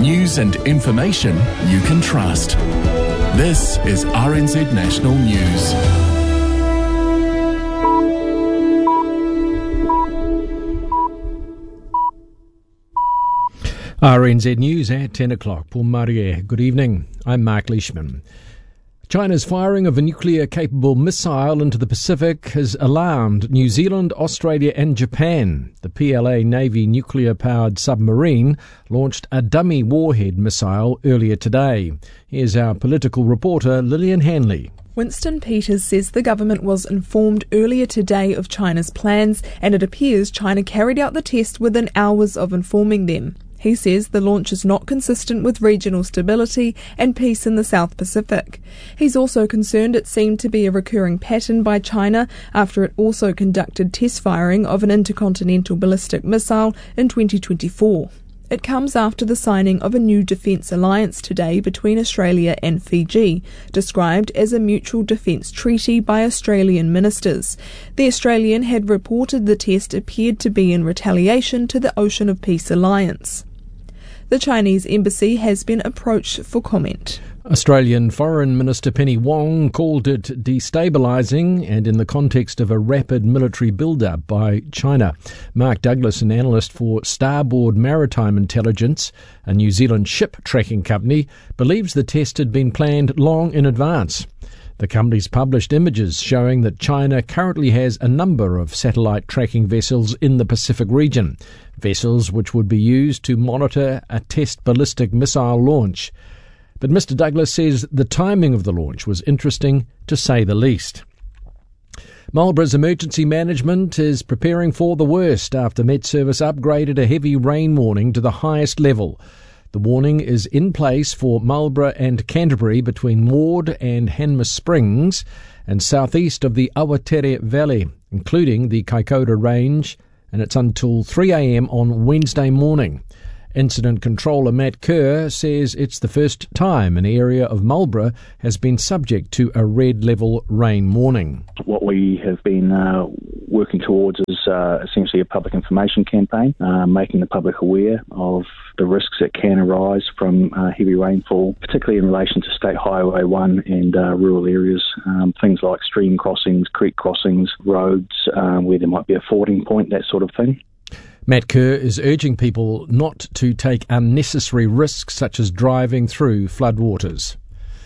News and information you can trust. This is RNZ National News. RNZ News at 10 o'clock. Paul Marie. Good evening. I'm Mark Leishman. China's firing of a nuclear-capable missile into the Pacific has alarmed New Zealand, Australia and Japan. The PLA Navy nuclear-powered submarine launched a dummy warhead missile earlier today. Here's our political reporter, Lillian Hanley. Winston Peters says the government was informed earlier today of China's plans, and it appears China carried out the test within hours of informing them. He says the launch is not consistent with regional stability and peace in the South Pacific. He's also concerned it seemed to be a recurring pattern by China after it also conducted test firing of an intercontinental ballistic missile in 2024. It comes after the signing of a new defence alliance today between Australia and Fiji, described as a mutual defence treaty by Australian ministers. The Australian had reported the test appeared to be in retaliation to the Ocean of Peace alliance. The Chinese embassy has been approached for comment. Australian Foreign Minister Penny Wong called it destabilising and in the context of a rapid military build-up by China. Mark Douglas, an analyst for Starboard Maritime Intelligence, a New Zealand ship tracking company, believes the test had been planned long in advance. The company's published images showing that China currently has a number of satellite tracking vessels in the Pacific region, vessels which would be used to monitor a test ballistic missile launch. But Mr. Douglas says the timing of the launch was interesting, to say the least. Marlborough's emergency management is preparing for the worst after Met Service upgraded a heavy rain warning to the highest level. The warning is in place for Marlborough and Canterbury between Ward and Hanmer Springs and southeast of the Awatere Valley, including the Kaikoura Range, and it's until 3 a.m. on Wednesday morning. Incident Controller Matt Kerr says it's the first time an area of Marlborough has been subject to a red level rain warning. What we have been working towards is essentially a public information campaign, making the public aware of the risks that can arise from heavy rainfall, particularly in relation to State Highway 1 and rural areas, things like stream crossings, creek crossings, roads where there might be a fording point, that sort of thing. Matt Kerr is urging people not to take unnecessary risks such as driving through floodwaters.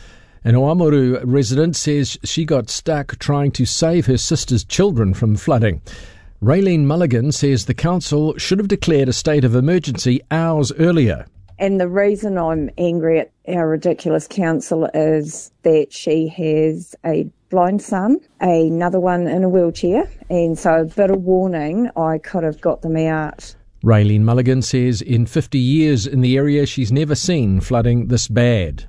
An Oamaru resident says she got stuck trying to save her sister's children from flooding. Raylene Mulligan says the council should have declared a state of emergency hours earlier. And the reason I'm angry at our ridiculous council is that she has a blind son, another one in a wheelchair, and so a bit of warning, I could have got them out. Raylene Mulligan says in 50 years in the area she's never seen flooding this bad.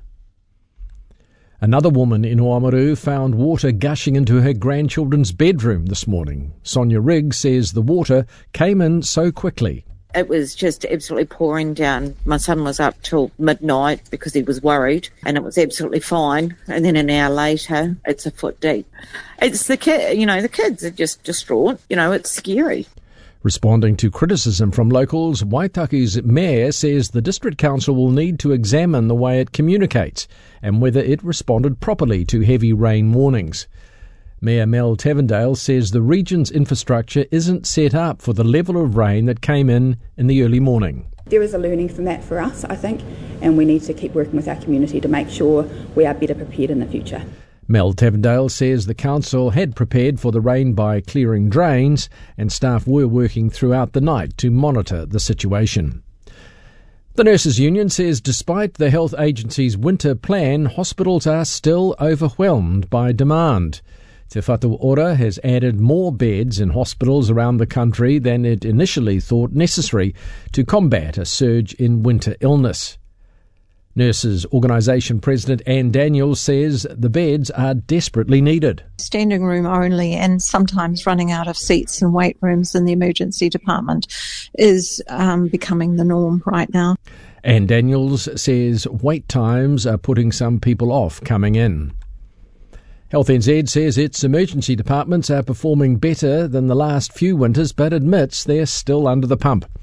Another woman in Oamaru found water gushing into her grandchildren's bedroom this morning. Sonia Riggs says the water came in so quickly. It was just absolutely pouring down. My son was up till midnight because he was worried, and it was absolutely fine. And then an hour later, it's a foot deep. It's the the kids are just distraught. It's scary. Responding to criticism from locals, Waitaki's mayor says the district council will need to examine the way it communicates and whether it responded properly to heavy rain warnings. Mayor Mel Tavendale says the region's infrastructure isn't set up for the level of rain that came in the early morning. There is a learning from that for us, I think, and we need to keep working with our community to make sure we are better prepared in the future. Mel Tavendale says the council had prepared for the rain by clearing drains and staff were working throughout the night to monitor the situation. The Nurses' Union says despite the health agency's winter plan, hospitals are still overwhelmed by demand. Te Whatu Ora has added more beds in hospitals around the country than it initially thought necessary to combat a surge in winter illness. Nurses Organisation President Anne Daniels says the beds are desperately needed. Standing room only and sometimes running out of seats and wait rooms in the emergency department is becoming the norm right now. Anne Daniels says wait times are putting some people off coming in. Health NZ says its emergency departments are performing better than the last few winters but admits they're still under the pump.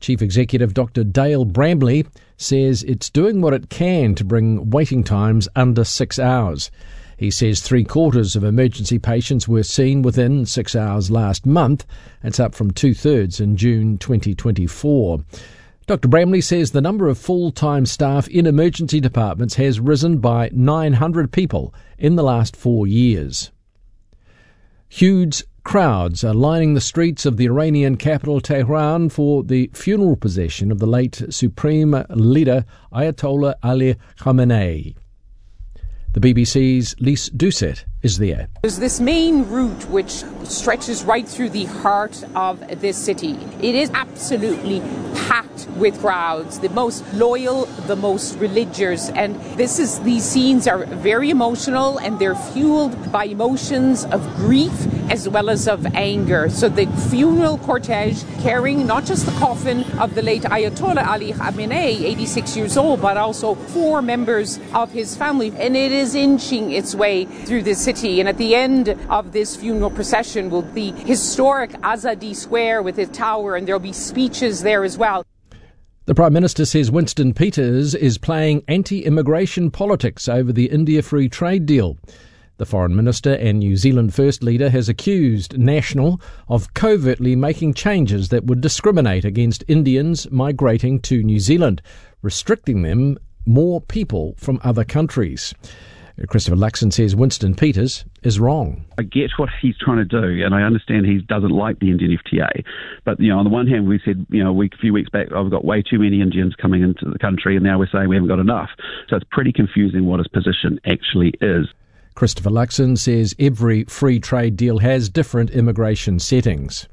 Chief Executive Dr. Dale Bramley says it's doing what it can to bring waiting times under 6 hours. He says 3/4 of emergency patients were seen within 6 hours last month. It's up from 2/3 in June 2024. Dr. Bramley says the number of full-time staff in emergency departments has risen by 900 people in the last 4 years. Huge crowds are lining the streets of the Iranian capital Tehran for the funeral procession of the late Supreme Leader Ayatollah Ali Khamenei. The BBC's Lise Doucet is there. There's this main route which stretches right through the heart of this city. It is absolutely packed with crowds, the most loyal, the most religious, and these scenes are very emotional and they're fueled by emotions of grief as well as of anger. So the funeral cortege carrying not just the coffin of the late Ayatollah Ali Khamenei, 86 years old, but also 4 members of his family, and it is inching its way through the city. And at the end of this funeral procession will be historic Azadi Square with its tower, and there'll be speeches there as well. The Prime Minister says Winston Peters is playing anti-immigration politics over the India Free Trade deal. The Foreign Minister and New Zealand First Leader has accused National of covertly making changes that would discriminate against Indians migrating to New Zealand, restricting them more people from other countries. Christopher Luxon says Winston Peters is wrong. I get what he's trying to do, and I understand he doesn't like the Indian FTA. But, on the one hand, we said, a few weeks back, I've got way too many Indians coming into the country, and now we're saying we haven't got enough. So it's pretty confusing what his position actually is. Christopher Luxon says every free trade deal has different immigration settings.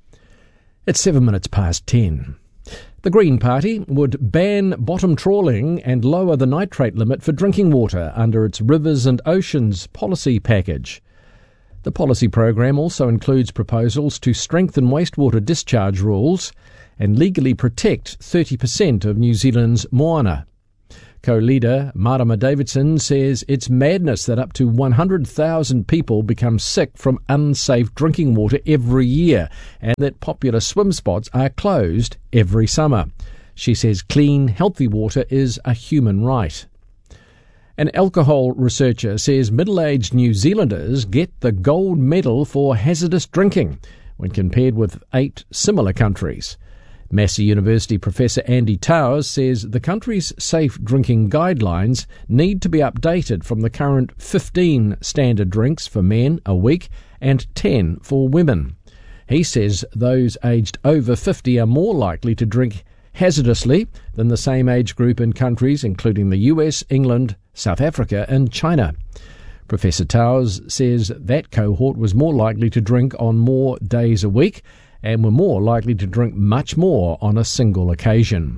It's 7 minutes past 10. The Green Party would ban bottom trawling and lower the nitrate limit for drinking water under its Rivers and Oceans policy package. The policy program also includes proposals to strengthen wastewater discharge rules and legally protect 30% of New Zealand's moana. Co-leader Marama Davidson says it's madness that up to 100,000 people become sick from unsafe drinking water every year and that popular swim spots are closed every summer. She says clean, healthy water is a human right. An alcohol researcher says middle-aged New Zealanders get the gold medal for hazardous drinking when compared with 8 similar countries. Massey University Professor Andy Towers says the country's safe drinking guidelines need to be updated from the current 15 standard drinks for men a week and 10 for women. He says those aged over 50 are more likely to drink hazardously than the same age group in countries including the US, England, South Africa and China. Professor Towers says that cohort was more likely to drink on more days a week and were more likely to drink much more on a single occasion.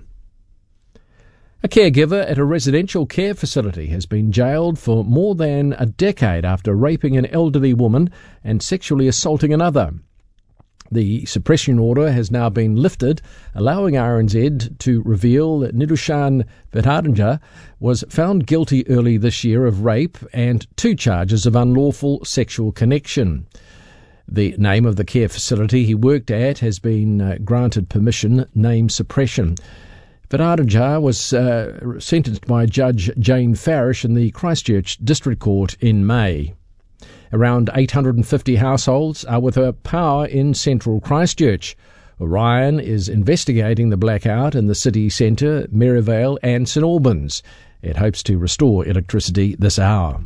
A caregiver at a residential care facility has been jailed for more than a decade after raping an elderly woman and sexually assaulting another. The suppression order has now been lifted, allowing RNZ to reveal that Nidushan Vedharanja was found guilty early this year of rape and 2 charges of unlawful sexual connection. The name of the care facility he worked at has been granted permission, name suppression. Vedharanja was sentenced by Judge Jane Farish in the Christchurch District Court in May. Around 850 households are without power in central Christchurch. Orion is investigating the blackout in the city centre, Merivale and St Albans. It hopes to restore electricity this hour.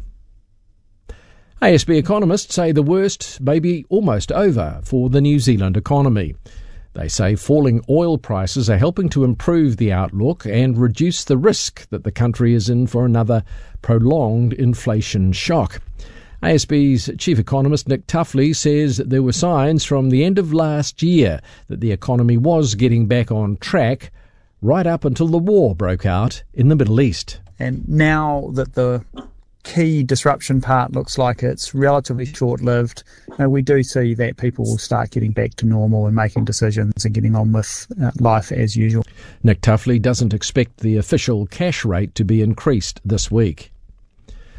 ASB economists say the worst may be almost over for the New Zealand economy. They say falling oil prices are helping to improve the outlook and reduce the risk that the country is in for another prolonged inflation shock. ASB's chief economist Nick Tuffley says there were signs from the end of last year that the economy was getting back on track right up until the war broke out in the Middle East. And now that the key disruption part looks like it's relatively short-lived, we do see that people will start getting back to normal and making decisions and getting on with life as usual. Nick Tuffley doesn't expect the official cash rate to be increased this week.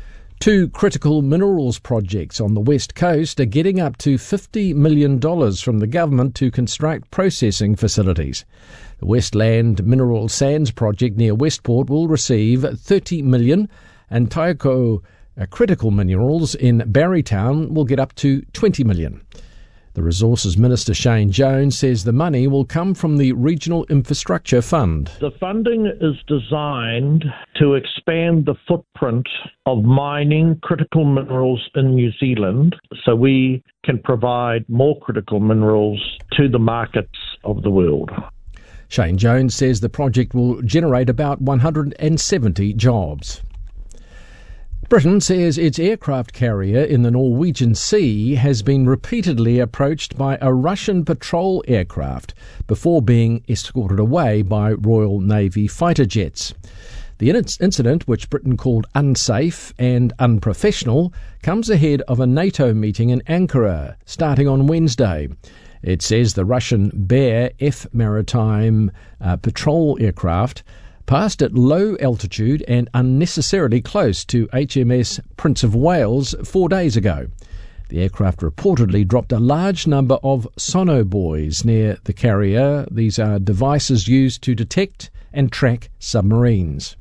Two critical minerals projects on the west coast are getting up to $50 million from the government to construct processing facilities. The Westland Mineral Sands project near Westport will receive $30 million, and Taiko Critical Minerals in Barrytown will get up to $20 million. The Resources Minister Shane Jones says the money will come from the Regional Infrastructure Fund. The funding is designed to expand the footprint of mining critical minerals in New Zealand so we can provide more critical minerals to the markets of the world. Shane Jones says the project will generate about 170 jobs. Britain says its aircraft carrier in the Norwegian Sea has been repeatedly approached by a Russian patrol aircraft before being escorted away by Royal Navy fighter jets. The incident, which Britain called unsafe and unprofessional, comes ahead of a NATO meeting in Ankara starting on Wednesday. It says the Russian Bear F maritime patrol aircraft passed at low altitude and unnecessarily close to HMS Prince of Wales 4 days ago. The aircraft reportedly dropped a large number of sonobuoys near the carrier. These are devices used to detect and track submarines.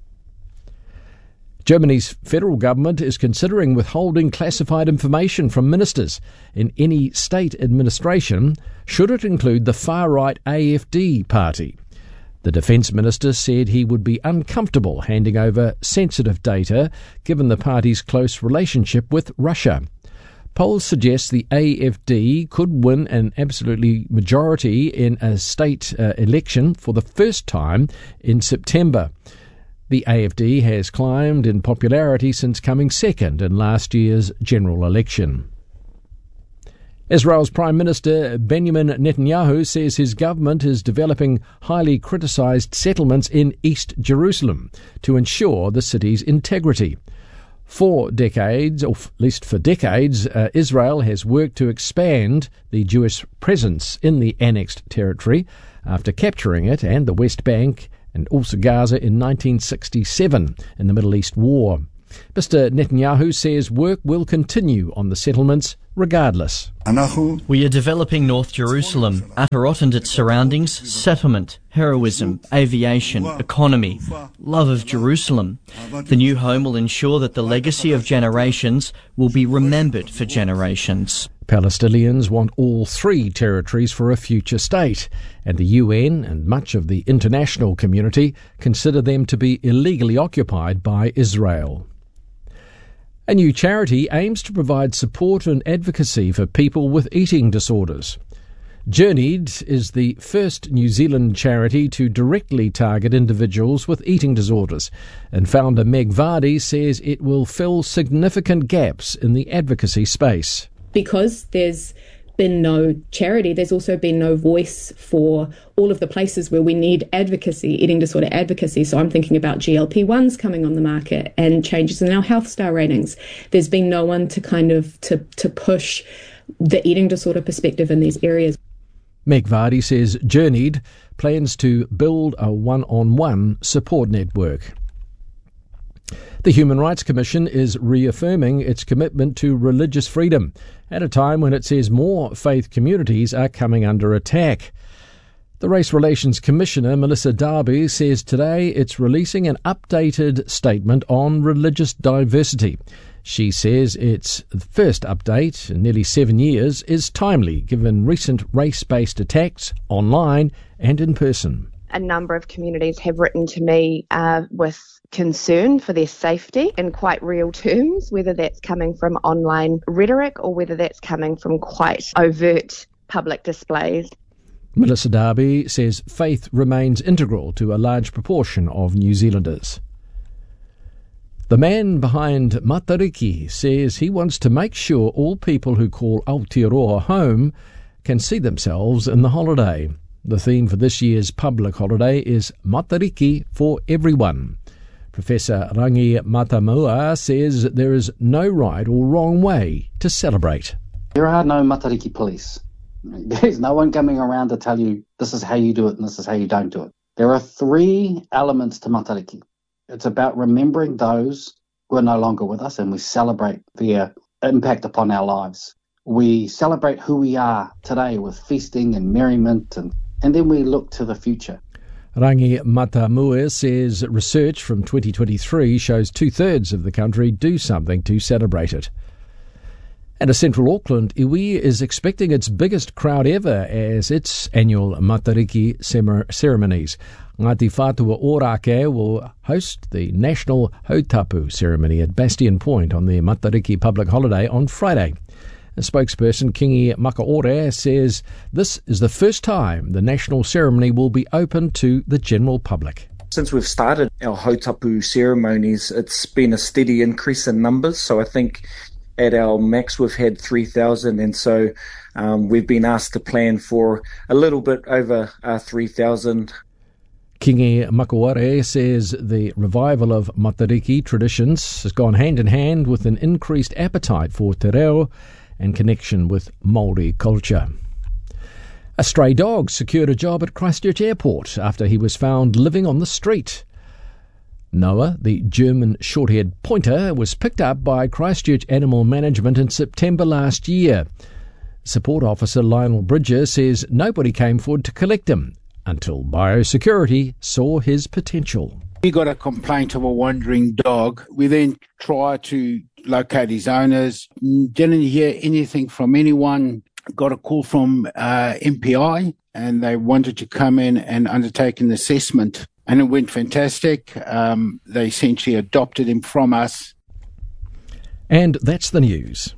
Germany's federal government is considering withholding classified information from ministers in any state administration should it include the far-right AfD party. The Defence Minister said he would be uncomfortable handing over sensitive data given the party's close relationship with Russia. Polls suggest the AfD could win an absolute majority in a state election for the first time in September. The AfD has climbed in popularity since coming second in last year's general election. Israel's Prime Minister Benjamin Netanyahu says his government is developing highly criticised settlements in East Jerusalem to ensure the city's integrity. For decades, or at least for decades, Israel has worked to expand the Jewish presence in the annexed territory after capturing it and the West Bank and also Gaza in 1967 in the Middle East War. Mr. Netanyahu says work will continue on the settlements regardless. We are developing North Jerusalem, Atarot and its surroundings, settlement, heroism, aviation, economy, love of Jerusalem. The new home will ensure that the legacy of generations will be remembered for generations. Palestinians want all three territories for a future state, and the UN and much of the international community consider them to be illegally occupied by Israel. A new charity aims to provide support and advocacy for people with eating disorders. Journeyed is the first New Zealand charity to directly target individuals with eating disorders, and founder Meg Vardy says it will fill significant gaps in the advocacy space. Because there's been no charity, there's also been no voice for all of the places where we need advocacy, eating disorder advocacy. So I'm thinking about GLP-1s coming on the market and changes in our health star ratings. There's been no one to kind of to push the eating disorder perspective in these areas. Meg Vardy says Journeyed plans to build a one-on-one support network. The Human Rights Commission is reaffirming its commitment to religious freedom at a time when it says more faith communities are coming under attack. The Race Relations Commissioner, Melissa Darby, says today it's releasing an updated statement on religious diversity. She says its first update in nearly 7 years is timely given recent race-based attacks online and in person. A number of communities have written to me with concern for their safety in quite real terms, whether that's coming from online rhetoric or whether that's coming from quite overt public displays. Melissa Darby says faith remains integral to a large proportion of New Zealanders. The man behind Matariki says he wants to make sure all people who call Aotearoa home can see themselves in the holiday. The theme for this year's public holiday is Matariki for everyone. Professor Rangi Matamua says there is no right or wrong way to celebrate. There are no Matariki police. There's no one coming around to tell you this is how you do it and this is how you don't do it. There are 3 elements to Matariki. It's about remembering those who are no longer with us, and we celebrate their impact upon our lives. We celebrate who we are today with feasting and merriment, and then we look to the future. Rangi Matamua says research from 2023 shows 2/3 of the country do something to celebrate it. And a central Auckland, iwi is expecting its biggest crowd ever as its annual Matariki ceremonies. Ngāti Whātua Ōrākei will host the National Hautapu ceremony at Bastion Point on the Matariki public holiday on Friday. A spokesperson, Kingi Makaore, says this is the first time the national ceremony will be open to the general public. Since we've started our Hautapu ceremonies, it's been a steady increase in numbers. So I think at our max we've had 3,000, and so we've been asked to plan for a little bit over 3,000. Kingi Makaore says the revival of Matariki traditions has gone hand in hand with an increased appetite for te reo and connection with Māori culture. A stray dog secured a job at Christchurch Airport after he was found living on the street. Noah, the German short-haired pointer, was picked up by Christchurch Animal Management in September last year. Support officer Lionel Bridger says nobody came forward to collect him until biosecurity saw his potential. We got a complaint of a wandering dog. We then tried to locate his owners. Didn't hear anything from anyone. Got a call from MPI, and they wanted to come in and undertake an assessment. And it went fantastic. They essentially adopted him from us. And that's the news.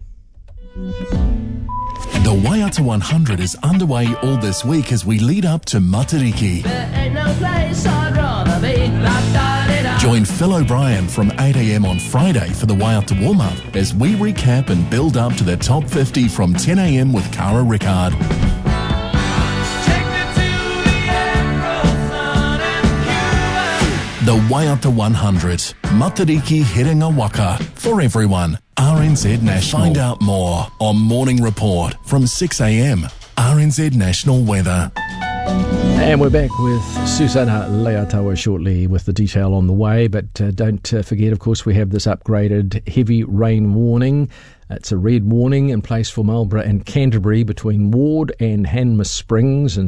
The Waiata 100 is underway all this week as we lead up to Matariki. Join Phil O'Brien from 8 a.m. on Friday for the Waiata warm-up as we recap and build up to the top 50 from 10 a.m. with Cara Rickard. The Waiata 100, Matariki Herenga Waka, for everyone. RNZ National. Find out more on Morning Report from 6 a.m. RNZ National Weather. And we're back with Susana Leatawa shortly with the detail on the way, but don't forget, of course, we have this upgraded heavy rain warning. It's a red warning in place for Marlborough and Canterbury between Ward and Hanmer Springs and